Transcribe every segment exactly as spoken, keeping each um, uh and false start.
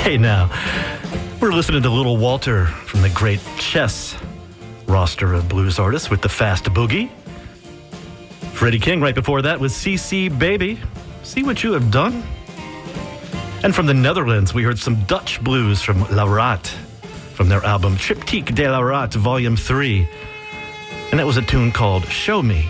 Hey now, we're listening to Little Walter from the great Chess roster of blues artists with the Fast Boogie. Freddie King right before that was C C Baby. See what you have done? And from the Netherlands, we heard some Dutch blues from La Rat from their album Triptyque de la Rat Volume three. And that was a tune called Show Me.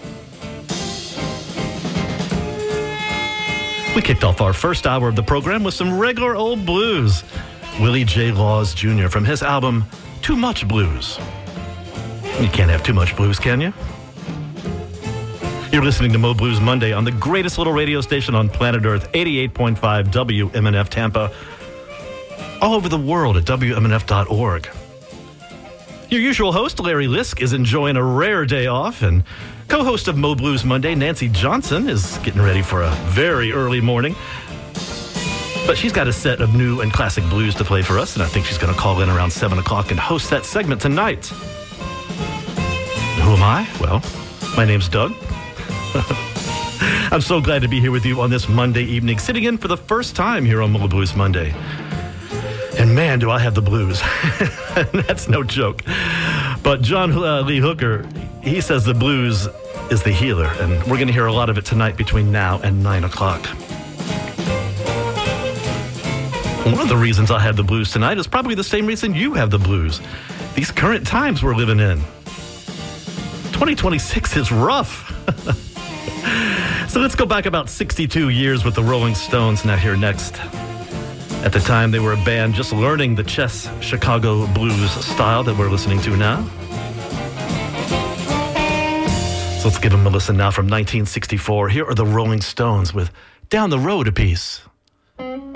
We kicked off our first hour of the program with some regular old blues. Willie J. Laws Junior from his album Too Much Blues. You can't have too much blues, can you? You're listening to Mo Blues Monday on the greatest little radio station on planet Earth, eighty-eight point five W M N F Tampa, all over the world at W M N F dot org. Your usual host, Larry Lisk, is enjoying a rare day off, and co-host of Mo Blues Monday, Nancy Johnson, is getting ready for a very early morning. But she's got a set of new and classic blues to play for us, and I think she's going to call in around seven o'clock and host that segment tonight. Who am I? Well, my name's Doug. I'm so glad to be here with you on this Monday evening, sitting in for the first time here on Mo Blues Monday. And man, do I have the blues. That's no joke. But John uh, Lee Hooker, he says the blues is the healer, and we're going to hear a lot of it tonight between now and nine o'clock. One of the reasons I have the blues tonight is probably the same reason you have the blues. These current times we're living in. twenty twenty-six is rough. So let's go back about sixty-two years with the Rolling Stones, now here next. At the time, they were a band just learning the Chess Chicago blues style that we're listening to now. So let's give them a listen now from nineteen sixty-four. Here are the Rolling Stones with Down the Road a Piece.